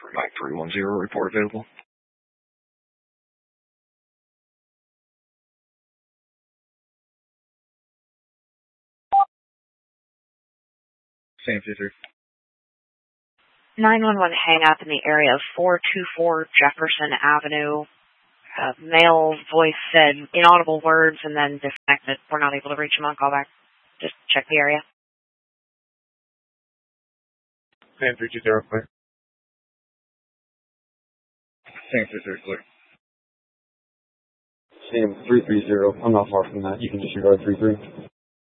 9310, report available. Sam 23. 911 hang up in the area of 424 Jefferson Avenue. Male voice said inaudible words and then disconnected. We're not able to reach him on callback. Just check the area. Sam 320, clear. Sam 330, clear. Sam 330, I'm not far from that. You can disregard 33.